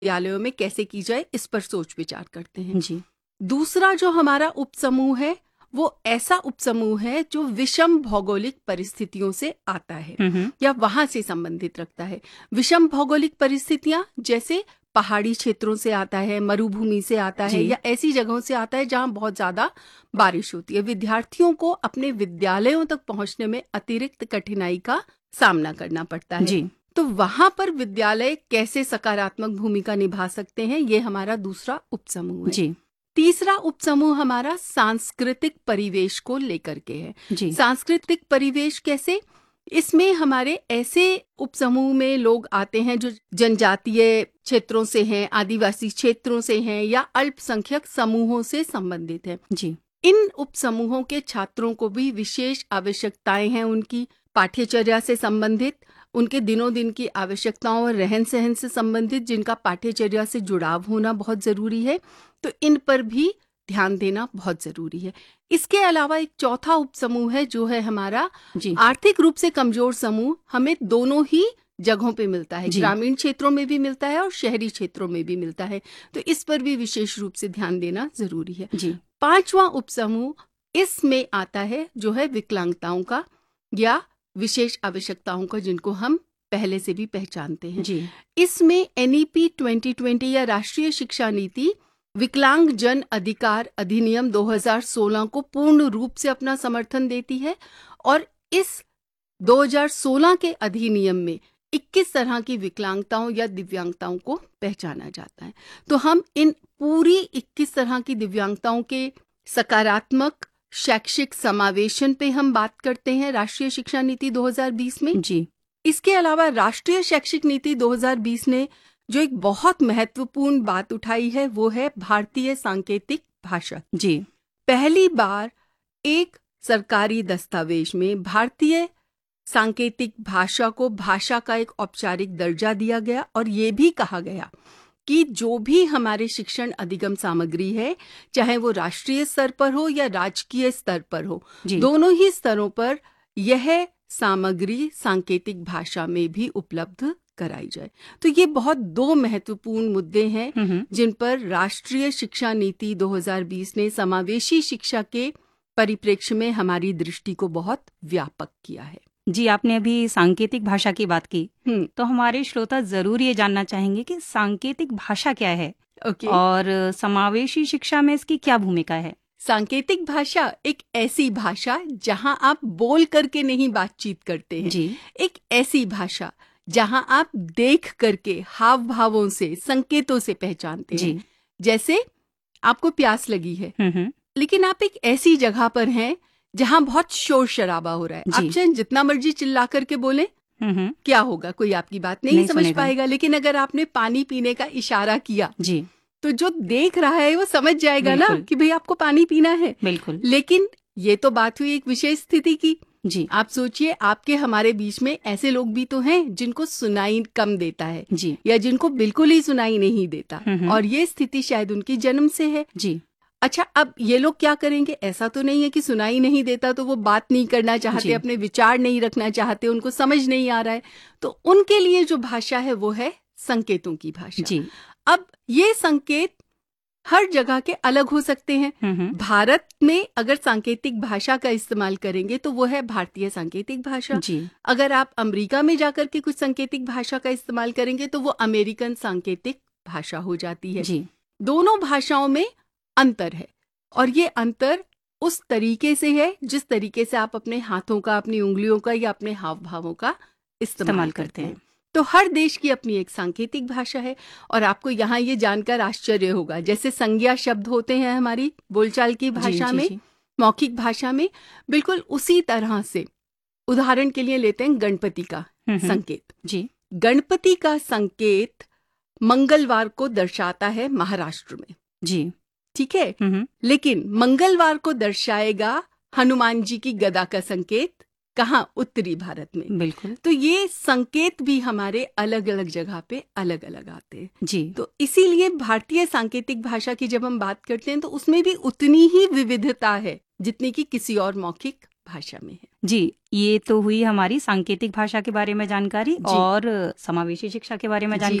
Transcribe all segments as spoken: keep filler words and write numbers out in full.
विद्यालयों में कैसे की जाए, इस पर सोच विचार करते हैं। जी। दूसरा जो हमारा उपसमूह है वो ऐसा उपसमूह है जो विषम भौगोलिक परिस्थितियों से आता है हम्म। या वहां से संबंधित रखता है। विषम भौगोलिक परिस्थितियां जैसे पहाड़ी क्षेत्रों से आता है, मरुभूमि से आता है, जी। या ऐसी जगहों से आता है जहां बहुत ज्यादा बारिश होती है। विद्यार्थियों को अपने विद्यालयों तक पहुंचने में अतिरिक्त कठिनाई का सामना करना पड़ता है। जी। तो वहां पर विद्यालय कैसे सकारात्मक भूमिका निभा सकते हैं, ये हमारा दूसरा उपसमूह है। जी। तीसरा उपसमूह हमारा सांस्कृतिक परिवेश को लेकर के है। जी। सांस्कृतिक परिवेश कैसे? इसमें हमारे ऐसे उपसमूह में लोग आते हैं जो जनजातीय क्षेत्रों से हैं, आदिवासी क्षेत्रों से हैं या अल्पसंख्यक समूहों से संबंधित हैं। जी। इन उपसमूहों के छात्रों को भी विशेष आवश्यकताएं हैं, उनकी पाठ्यचर्या से संबंधित, उनके दिनों दिन की आवश्यकताओं और रहन सहन से संबंधित, जिनका पाठ्यचर्या से जुड़ाव होना बहुत जरूरी है। तो इन पर भी ध्यान देना बहुत जरूरी है। इसके अलावा एक चौथा उपसमूह है जो है हमारा जी। आर्थिक रूप से कमजोर समूह। हमें दोनों ही जगहों पे मिलता है, जी। ग्रामीण क्षेत्रों में भी मिलता है और शहरी क्षेत्रों में भी मिलता है। तो इस पर भी विशेष रूप से ध्यान देना जरूरी है। जी। पांचवा उपसमूह इसमें आता है जो है विकलांगताओं का या विशेष आवश्यकताओं का, जिनको हम पहले से भी पहचानते हैं। जी। इसमें एनईपी ट्वेंटी ट्वेंटी या राष्ट्रीय शिक्षा नीति विकलांग जन अधिकार अधिनियम दो हज़ार सोलह को पूर्ण रूप से अपना समर्थन देती है और इस दो हज़ार सोलह के अधिनियम में इक्कीस तरह की विकलांगताओं या दिव्यांगताओं को पहचाना जाता है। तो हम इन पूरी इक्कीस तरह की दिव्यांगताओं के सकारात्मक शैक्षिक समावेशन पे हम बात करते हैं राष्ट्रीय शिक्षा नीति दो हज़ार बीस में। जी। इसके अलावा राष्ट्रीय शैक्षिक नीति दो हज़ार बीस ने जो एक बहुत महत्वपूर्ण बात उठाई है वो है भारतीय सांकेतिक भाषा। जी। पहली बार एक सरकारी दस्तावेज में भारतीय सांकेतिक भाषा को भाषा का एक औपचारिक दर्जा दिया गया और ये भी कहा गया कि जो भी हमारे शिक्षण अधिगम सामग्री है, चाहे वो राष्ट्रीय स्तर पर हो या राजकीय स्तर पर हो, दोनों ही स्तरों पर यह सामग्री सांकेतिक भाषा में भी उपलब्ध कराई जाए। तो ये बहुत दो महत्वपूर्ण मुद्दे हैं जिन पर राष्ट्रीय शिक्षा नीति दो हज़ार बीस ने समावेशी शिक्षा के परिप्रेक्ष्य में हमारी दृष्टि को बहुत व्यापक किया है। जी, आपने अभी सांकेतिक भाषा की बात की, तो हमारे श्रोता जरूर ये जानना चाहेंगे कि सांकेतिक भाषा क्या है okay. और समावेशी शिक्षा में इसकी क्या भूमिका है। सांकेतिक भाषा एक ऐसी भाषा जहां आप बोल करके नहीं बातचीत करते हैं। जी। एक ऐसी भाषा जहां आप देख करके हाव भावों से, संकेतों से पहचानते जी। हैं। जैसे आपको प्यास लगी है, लेकिन आप एक ऐसी जगह पर हैं जहां बहुत शोर शराबा हो रहा है। आप चाहे जितना मर्जी चिल्ला करके बोले, क्या होगा, कोई आपकी बात नहीं, नहीं समझ पाएगा। लेकिन अगर आपने पानी पीने का इशारा किया जी, तो जो देख रहा है वो समझ जाएगा ना कि भाई आपको पानी पीना है। बिल्कुल। लेकिन ये तो बात हुई एक विशेष स्थिति की। जी। आप सोचिए, आपके हमारे बीच में ऐसे लोग भी तो हैं जिनको सुनाई कम देता है जी, या जिनको बिल्कुल ही सुनाई नहीं देता, और ये स्थिति शायद उनकी जन्म से है। जी। अच्छा, अब ये लोग क्या करेंगे? ऐसा तो नहीं है कि सुनाई नहीं देता तो वो बात नहीं करना चाहते, अपने विचार नहीं रखना चाहते, उनको समझ नहीं आ रहा है। तो उनके लिए जो भाषा है वो है संकेतों की भाषा। जी। अब ये संकेत हर जगह के अलग हो सकते हैं। भारत में अगर सांकेतिक भाषा का इस्तेमाल करेंगे तो वो है भारतीय सांकेतिक भाषा। जी। अगर आप अमेरिका में जाकर के कुछ सांकेतिक भाषा का इस्तेमाल करेंगे तो वो अमेरिकन सांकेतिक भाषा हो जाती है। जी। दोनों भाषाओं में अंतर है और ये अंतर उस तरीके से है जिस तरीके से आप अपने हाथों का, अपनी उंगलियों का या अपने हाव भावों का इस्तेमाल करते हैं। तो हर देश की अपनी एक सांकेतिक भाषा है। और आपको यहाँ ये जानकर आश्चर्य होगा, जैसे संज्ञा शब्द होते हैं हमारी बोलचाल की भाषा जी, में, जी, मौखिक भाषा में, बिल्कुल उसी तरह से उदाहरण के लिए लेते हैं गणपति का संकेत। जी। गणपति का संकेत मंगलवार को दर्शाता है महाराष्ट्र में। जी। ठीक है। लेकिन मंगलवार को दर्शाएगा हनुमान जी की गदा का संकेत कहाँ? उत्तरी भारत में। बिल्कुल। तो ये संकेत भी हमारे अलग अलग जगह पे अलग अलग आते हैं। जी। तो इसीलिए भारतीय सांकेतिक भाषा की जब हम बात करते हैं तो उसमें भी उतनी ही विविधता है जितनी कि किसी और मौखिक भाषा में है। जी, ये तो हुई हमारी सांकेतिक भाषा के बारे में जानकारी और समावेशी शिक्षा के बारे में जानकारी।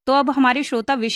तो अब हमारे श्रोता विषय